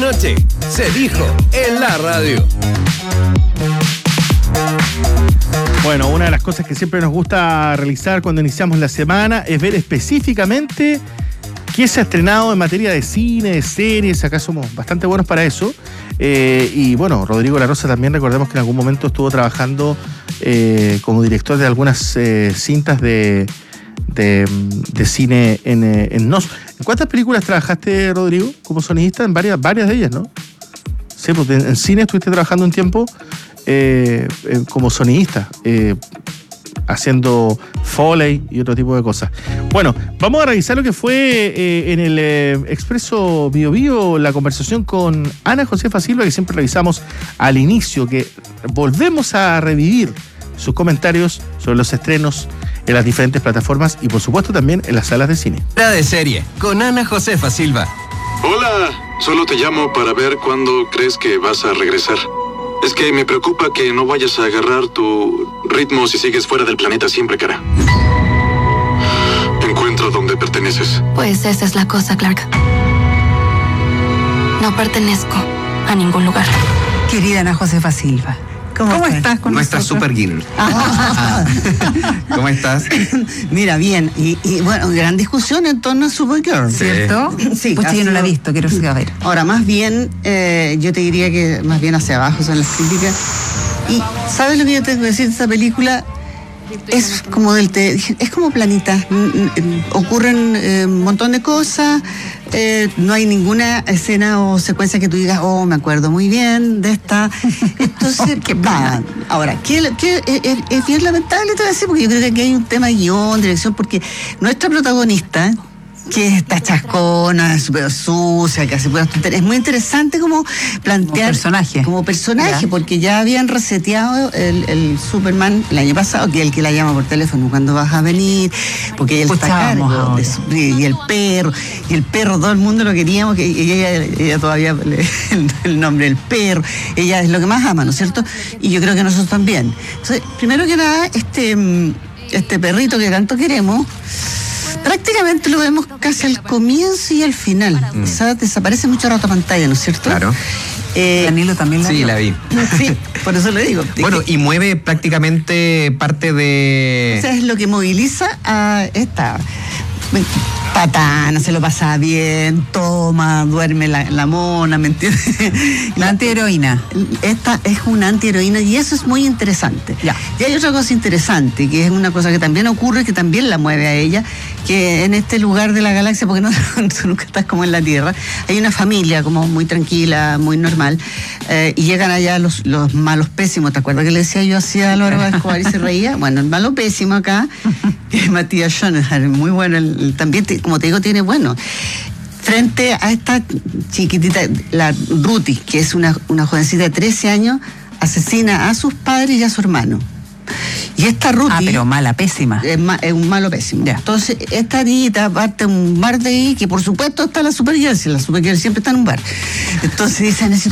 noche se dijo en la radio. Bueno, una de las cosas que siempre nos gusta realizar cuando iniciamos la semana es ver específicamente qué se ha estrenado en materia de cine, de series. Acá somos bastante buenos para eso. Y bueno, Rodrigo La Rosa también, recordemos que en algún momento estuvo trabajando como director de algunas cintas de cine en NOS. ¿En cuántas películas trabajaste, Rodrigo, como sonidista? En varias de ellas, ¿no? Sí, pues en cine estuviste trabajando un tiempo como sonidista, haciendo Foley y otro tipo de cosas. Bueno, vamos a revisar lo que fue en el Expreso Bio Bio, la conversación con Ana Josefa Silva, que siempre revisamos al inicio, que volvemos a revivir sus comentarios sobre los estrenos en las diferentes plataformas y por supuesto también en las salas de cine. La de serie, con Ana Josefa Silva. Hola, solo te llamo para ver cuándo crees que vas a regresar. Es que me preocupa que no vayas a agarrar tu ritmo si sigues fuera del planeta siempre, cara. Encuentro donde perteneces. Pues esa es la cosa, Clark. No pertenezco a ningún lugar. Querida Ana Josefa Silva, ¿cómo estás con nuestra nosotros? super girl. ¿Cómo estás? Mira, bien, y bueno, gran discusión en torno a Supergirl, ¿cierto? Sí. Pues yo no la he visto, quiero saber. Ahora, más bien, yo te diría que más bien hacia abajo son las críticas. Y ¿sabes lo que yo tengo que decir de esta película? Es como es como planita. Ocurren un montón de cosas. No hay ninguna escena o secuencia que tú digas, oh, me acuerdo muy bien de esta. Entonces, nada. Ahora, es bien lamentable, te voy a decir, porque yo creo que aquí hay un tema de guión, dirección, porque nuestra protagonista, que está chascona, súper sucia, que hace puras tonterías. Es muy interesante como plantear... Como personaje, ya. Porque ya habían reseteado el Superman el año pasado, que es el que la llama por teléfono cuando vas a venir, porque él está a cargo. Y el perro, todo el mundo lo queríamos, que ella todavía el nombre del perro, ella es lo que más ama, ¿no es cierto? Y yo creo que nosotros también. Entonces, primero que nada, este perrito que tanto queremos, prácticamente lo vemos casi al comienzo y al final. O sea, desaparece mucho rato a pantalla, ¿no es cierto? Claro. Danilo también la vio. Sí, la vi. Sí, por eso le digo. Bueno, y mueve prácticamente parte de... O sea, es lo que moviliza a esta patana, se lo pasa bien, toma, duerme la mona, ¿me entiendes? La antiheroína. Esta es una antiheroína y eso es muy interesante. Ya. Y hay otra cosa interesante, que es una cosa que también ocurre, que también la mueve a ella, que en este lugar de la galaxia, porque tú nunca estás como en la Tierra, hay una familia como muy tranquila, muy normal, y llegan allá los malos pésimos. ¿Te acuerdas que le decía yo así a Álvaro Escobar y se reía? Bueno, el malo pésimo acá, que es Matías Schoenherr, muy bueno, también, como te digo, tiene bueno. Frente a esta chiquitita, la Ruthie, que es una jovencita de 13 años, asesina a sus padres y a su hermano. Y esta Ruthie... pero mala, pésima. Es un malo pésimo. Ya. Entonces, esta niñita parte a un bar de ahí, que por supuesto está la Supergirl, si la Supergirl siempre está en un bar. Entonces dice, necesito